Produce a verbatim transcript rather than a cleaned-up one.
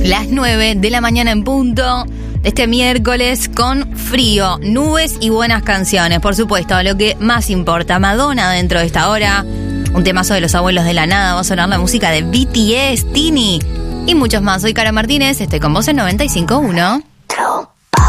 las nueve de la mañana en punto de este miércoles con frío, nubes y buenas canciones. Por supuesto, lo que más importa, Madonna dentro de esta hora, un temazo de los abuelos de la nada, va a sonar la música de B T S, Tini y muchos más. Soy Cara Martínez, estoy con vos en noventa y cinco punto uno.